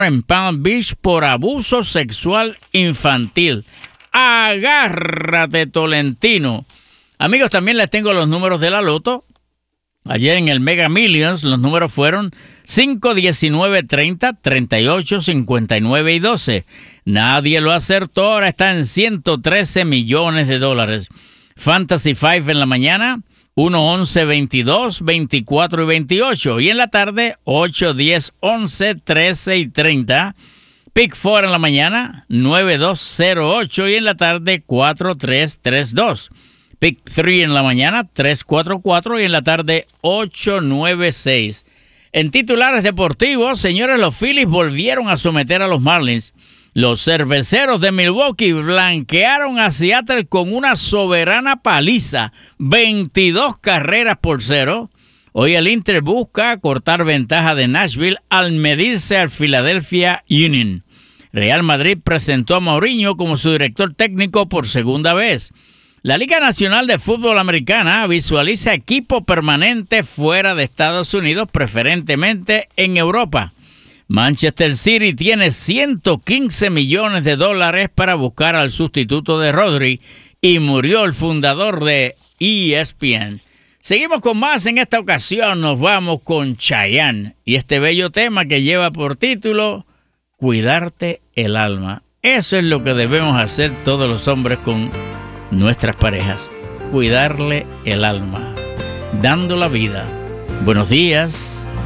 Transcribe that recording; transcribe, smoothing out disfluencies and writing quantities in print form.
en Palm Beach por abuso sexual infantil. Agárrate, Tolentino. Amigos, también les tengo los números de la loto. Ayer en el Mega Millions los números fueron 5, 19, 30, 38, 59 y 12. Nadie lo acertó, ahora está en 113 millones de dólares. Fantasy 5 en la mañana, 1, 11, 22, 24 y 28. Y en la tarde, 8, 10, 11, 13 y 30. Pick 4 en la mañana, 9, 2, 0, 8. Y en la tarde, 4, 3, 3, 2. Pick 3 en la mañana, 3, 4, 4. Y en la tarde, 8, 9, 6. En titulares deportivos, señores, los Phillies volvieron a someter a los Marlins. Los cerveceros de Milwaukee blanquearon a Seattle con una soberana paliza, 22 carreras por 0. Hoy el Inter busca cortar ventaja de Nashville al medirse al Philadelphia Union. Real Madrid presentó a Mourinho como su director técnico por segunda vez. La Liga Nacional de Fútbol Americana visualiza equipo permanente fuera de Estados Unidos, preferentemente en Europa. Manchester City tiene 115 millones de dólares para buscar al sustituto de Rodri y murió el fundador de ESPN. Seguimos con más. En esta ocasión nos vamos con Chayanne y este bello tema que lleva por título Cuidarte el alma. Eso es lo que debemos hacer todos los hombres con nuestras parejas. Cuidarle el alma, dando la vida. Buenos días.